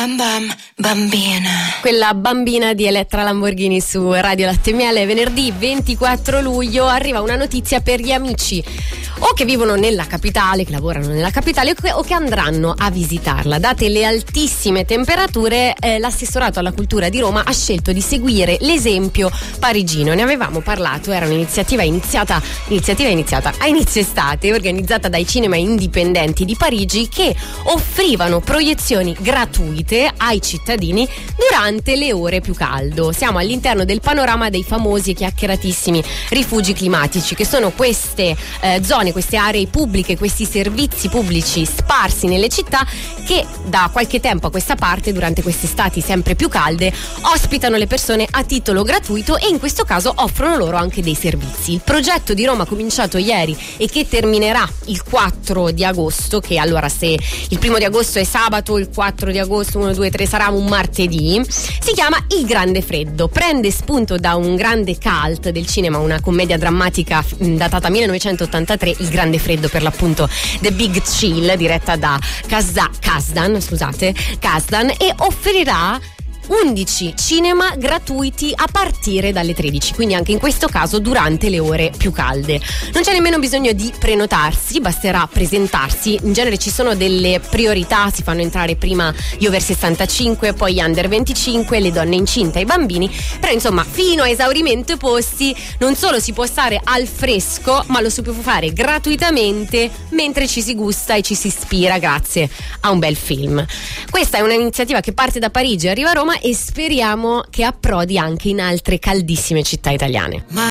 bam bam bambina. Quella bambina di Elettra Lamborghini su Radio Latte e Miele. Venerdì 24 luglio arriva una notizia per gli amici o che vivono nella capitale, che lavorano nella capitale o che andranno a visitarla. Date le altissime temperature, l'assessorato alla cultura di Roma ha scelto di seguire l'esempio parigino. Ne avevamo parlato, era un'iniziativa iniziata a inizio estate, organizzata dai cinema indipendenti di Parigi, che offrivano proiezioni gratuite ai cittadini durante le ore più caldo. Siamo all'interno del panorama dei famosi e chiacchieratissimi rifugi climatici, che sono queste zone, queste aree pubbliche, questi servizi pubblici sparsi nelle città che da qualche tempo a questa parte, durante queste estati sempre più calde, ospitano le persone a titolo gratuito e in questo caso offrono loro anche dei servizi. Il progetto di Roma ha cominciato ieri e che terminerà il 4 di agosto, che allora se il 1 di agosto è sabato, il 4 di agosto 1, 2, 3 sarà un martedì, si chiama Il Grande Freddo. Prende spunto da un grande cult del cinema, una commedia drammatica datata 1983, Il Grande Freddo, per l'appunto The Big Chill, diretta da Kasdan, e offrirà 11 cinema gratuiti a partire dalle 13, quindi anche in questo caso durante le ore più calde. Non c'è nemmeno bisogno di prenotarsi, basterà presentarsi. In genere ci sono delle priorità, si fanno entrare prima gli over 65, poi gli under 25, le donne incinte e i bambini, però insomma fino a esaurimento posti non solo si può stare al fresco, ma lo si può fare gratuitamente mentre ci si gusta e ci si ispira grazie a un bel film. Questa è un'iniziativa che parte da Parigi e arriva a Roma e speriamo che approdi anche in altre caldissime città italiane.